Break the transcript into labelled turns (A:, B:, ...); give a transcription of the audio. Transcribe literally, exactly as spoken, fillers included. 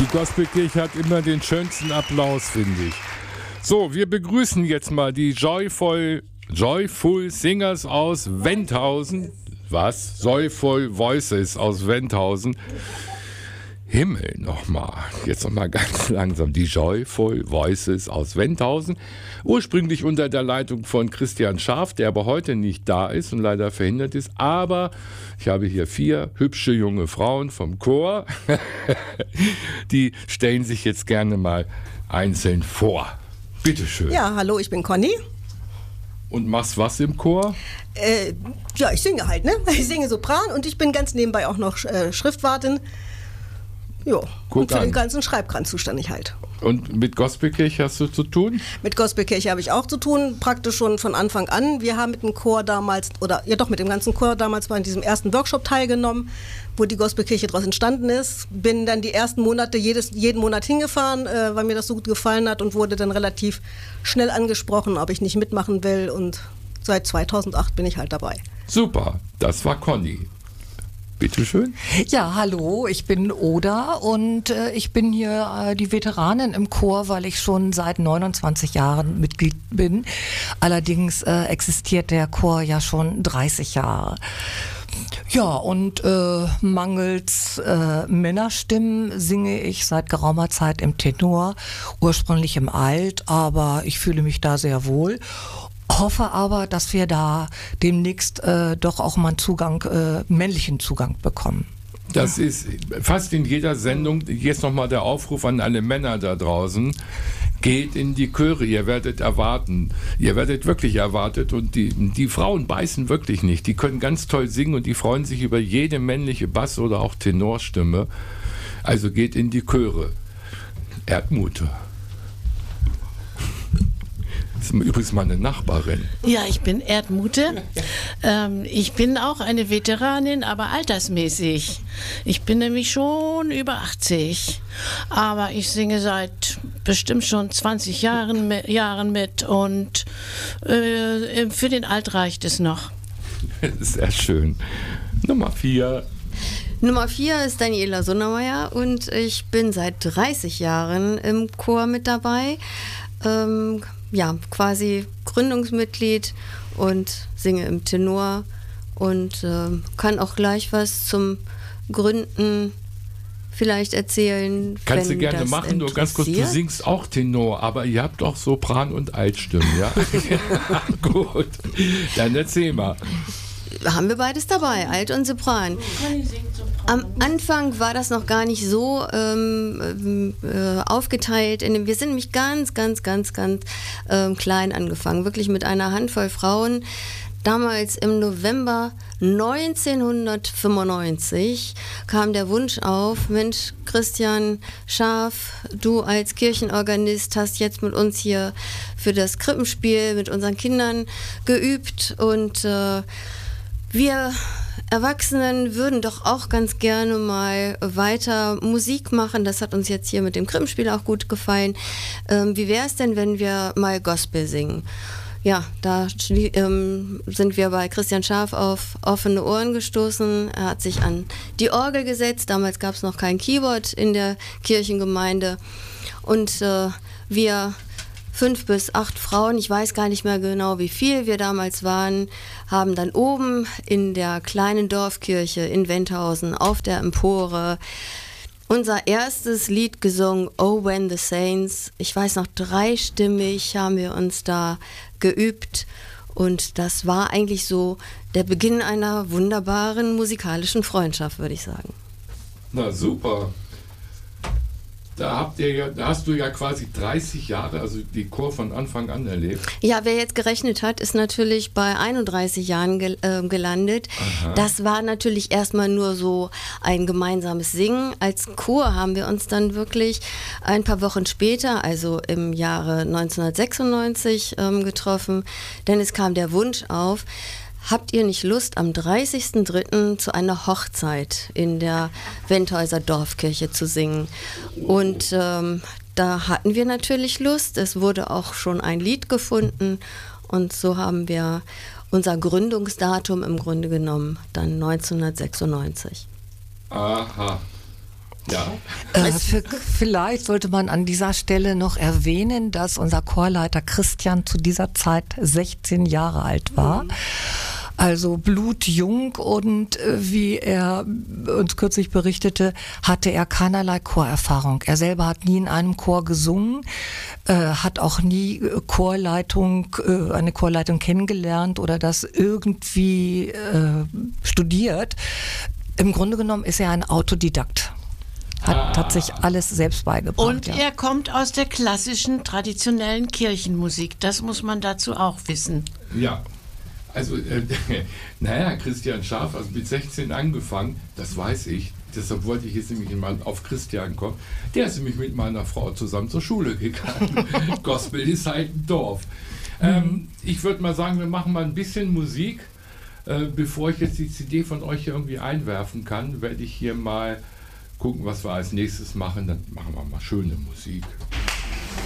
A: Die Gospelkirche hat immer den schönsten Applaus, finde ich. So, wir begrüßen jetzt mal die Joyful, Joyful Singers aus Wendhausen. Was? Joyful Voices aus Wendhausen. Himmel nochmal. Jetzt nochmal ganz langsam. Die Joyful Voices aus Wendhausen. Ursprünglich unter der Leitung von Christian Scharf, der aber heute nicht da ist und leider verhindert ist. Aber ich habe hier vier hübsche junge Frauen vom Chor. Die stellen sich jetzt gerne mal einzeln vor. Bitte schön.
B: Ja, hallo, ich bin Conny.
A: Und machst was im Chor?
B: Äh, ja, ich singe halt, ne? Ich singe Sopran und ich bin ganz nebenbei auch noch äh, Schriftwartin. Jo, und für
A: an.
B: den ganzen Schreibkran zuständig halt.
A: Und mit Gospelkirche hast du zu tun?
B: Mit Gospelkirche habe ich auch zu tun, praktisch schon von Anfang an. Wir haben mit dem Chor damals, oder ja doch mit dem ganzen Chor damals bei diesem ersten Workshop teilgenommen, wo die Gospelkirche daraus entstanden ist. Bin dann die ersten Monate jedes, jeden Monat hingefahren, äh, weil mir das so gut gefallen hat und wurde dann relativ schnell angesprochen, ob ich nicht mitmachen will. Und seit zweitausendacht bin ich halt dabei.
A: Super, das war Conny. Bitte schön.
C: Ja, hallo, ich bin Oda und äh, ich bin hier äh, die Veteranin im Chor, weil ich schon seit neunundzwanzig Jahren Mitglied bin. Allerdings äh, existiert der Chor ja schon dreißig Jahre. Ja, und äh, mangels äh, Männerstimmen singe ich seit geraumer Zeit im Tenor, ursprünglich im Alt, aber ich fühle mich da sehr wohl. Hoffe aber, dass wir da demnächst äh, doch auch mal einen Zugang, äh, männlichen Zugang bekommen.
A: Das ist fast in jeder Sendung. Jetzt nochmal der Aufruf an alle Männer da draußen. Geht in die Chöre, ihr werdet erwarten. Ihr werdet wirklich erwartet und die, die Frauen beißen wirklich nicht. Die können ganz toll singen und die freuen sich über jede männliche Bass- oder auch Tenorstimme. Also geht in die Chöre. Erdmute. Das ist übrigens meine Nachbarin.
D: Ja, ich bin Erdmute. Ähm, ich bin auch eine Veteranin, aber altersmäßig. Ich bin nämlich schon über achtzig. Aber ich singe seit bestimmt schon zwanzig Jahren, Jahren mit und äh, für den Alt reicht es noch.
A: Sehr schön. Nummer vier.
E: Nummer vier ist Daniela Sunnermeier und ich bin seit dreißig Jahren im Chor mit dabei. Ähm, ja, quasi Gründungsmitglied und singe im Tenor und äh, kann auch gleich was zum Gründen vielleicht erzählen.
A: Kannst
E: wenn
A: du gerne
E: das
A: machen, nur ganz kurz, du singst auch Tenor, aber ihr habt auch Sopran- und Altstimmen, ja? Ja, gut, dann erzähl mal.
E: Haben wir beides dabei, Alt und Sopran. Am Anfang war das noch gar nicht so ähm, äh, aufgeteilt. In dem, wir sind nämlich ganz, ganz, ganz, ganz ähm, klein angefangen. Wirklich mit einer Handvoll Frauen. Damals im November neunzehnhundertfünfundneunzig kam der Wunsch auf, Mensch, Christian Scharf, du als Kirchenorganist hast jetzt mit uns hier für das Krippenspiel mit unseren Kindern geübt und äh, wir Erwachsenen würden doch auch ganz gerne mal weiter Musik machen. Das hat uns jetzt hier mit dem Krippenspiel auch gut gefallen. Ähm, wie wäre es denn, wenn wir mal Gospel singen? Ja, da ähm, sind wir bei Christian Scharf auf offene Ohren gestoßen. Er hat sich an die Orgel gesetzt. Damals gab es noch kein Keyboard in der Kirchengemeinde. Und äh, wir fünf bis acht Frauen, ich weiß gar nicht mehr genau, wie viel wir damals waren, haben dann oben in der kleinen Dorfkirche in Wendhausen auf der Empore unser erstes Lied gesungen, Oh When the Saints. Ich weiß noch, dreistimmig haben wir uns da geübt und das war eigentlich so der Beginn einer wunderbaren musikalischen Freundschaft, würde ich sagen.
A: Na super. Da, habt ihr ja, da hast du ja quasi dreißig Jahre, also die Chor von Anfang an erlebt.
E: Ja, wer jetzt gerechnet hat, ist natürlich bei einunddreißig Jahren gel äh, gelandet. Aha. Das war natürlich erstmal nur so ein gemeinsames Singen. Als Chor haben wir uns dann wirklich ein paar Wochen später, also im Jahre neunzehnhundertsechsundneunzig, ähm, getroffen, denn es kam der Wunsch auf, habt ihr nicht Lust, am dreißigsten dritten zu einer Hochzeit in der Wendhäuser Dorfkirche zu singen? Und ähm, da hatten wir natürlich Lust. Es wurde auch schon ein Lied gefunden. Und so haben wir unser Gründungsdatum im Grunde genommen, dann neunzehnhundertsechsundneunzig.
A: Aha. Ja.
C: Äh, für, vielleicht sollte man an dieser Stelle noch erwähnen, dass unser Chorleiter Christian zu dieser Zeit sechzehn Jahre alt war. Mhm. Also blutjung, und äh, wie er uns kürzlich berichtete, hatte er keinerlei Chorerfahrung. Er selber hat nie in einem Chor gesungen, äh, hat auch nie äh, Chorleitung, äh, eine Chorleitung kennengelernt oder das irgendwie äh, studiert. Im Grunde genommen ist er ein Autodidakt. Hat, ah. hat sich alles selbst beigebracht.
D: Und
C: ja.
D: er kommt aus der klassischen, traditionellen Kirchenmusik. Das muss man dazu auch wissen.
A: Ja. Also, äh, naja, Christian Scharf, also mit sechzehn angefangen, das weiß ich, deshalb wollte ich jetzt nämlich mal auf Christian kommen. Der ist nämlich mit meiner Frau zusammen zur Schule gegangen. Gospel ist halt ein Dorf. Mhm. Ähm, ich würde mal sagen, wir machen mal ein bisschen Musik. Äh, bevor ich jetzt die C D von euch irgendwie einwerfen kann, werde ich hier mal gucken, was wir als nächstes machen. Dann machen wir mal schöne Musik.